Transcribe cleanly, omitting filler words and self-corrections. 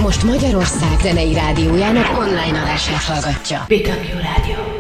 most Magyarország zenei rádiójának online adását hallgatja. BW Rádió.